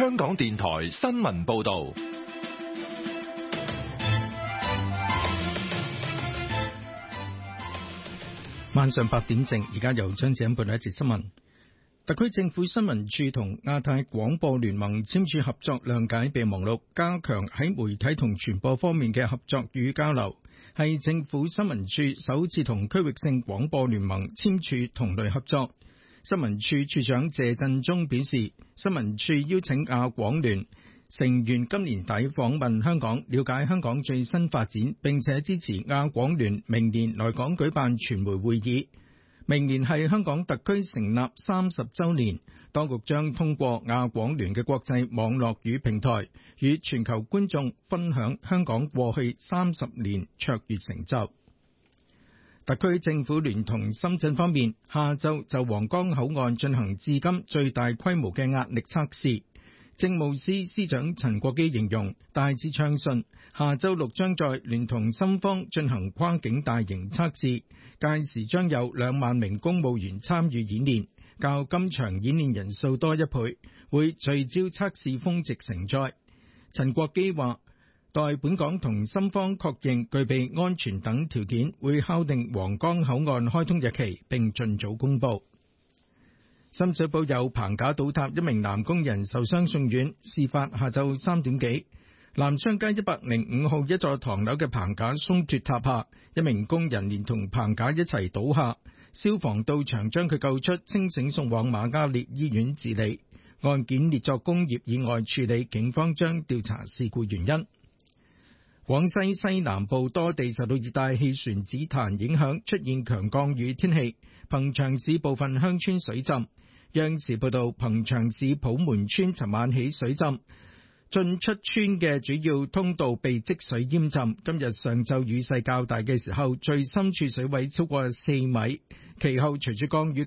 香港電台新聞報道。 晚上8點正，而家由張子欣報道一節新聞。特區政府新聞處同亞太廣播聯盟簽署合作諒解備忘錄，加強喺媒體同傳播方面嘅合作與交流，係政府新聞處首次同區域性廣播聯盟簽署同類合作。新聞處處長謝振中表示，新聞處邀請亞廣聯成員今年底訪問香港，了解香港最新發展，並且支持亞廣聯明年來港舉辦傳媒會議。明年係香港特區成立30週年，當局將通過亞廣聯嘅國際網絡與平台，與全球觀眾分享香港過去30年卓越成就。特區政府聯同深圳方面，下晝就皇崗口岸進行至今最大規模嘅壓力測試。政務司司長陳國基形容大致暢順，下週6將再聯同深方進行跨境大型測試，屆時將有2萬名公務員參與演練，較今場演練人數多1倍，會聚焦測試峰值承載。陳國基話，待本港同深方確認具備安全等條件，會敲定皇崗口岸開通日期，並盡早公佈。深水埗有棚架倒塌，一名男工人受傷送院。事發下晝3點幾，南昌街105號一座唐樓嘅棚架鬆脱塌下，一名工人連同棚架一齊倒下，消防到場將佢救出，清醒送往瑪嘉烈醫院治理。案件列作工業意外處理，警方將調查事故原因。廣西西南部多地受到熱帶氣旋紫檀影響，出現強降雨天氣，憑祥市部分鄉村水浸。央視報道，憑祥市普門村尋晚起水浸，進出村嘅主要通道被積水淹浸。今日上晝雨勢較大嘅時候，最深處水位超過4米，其後隨住降雨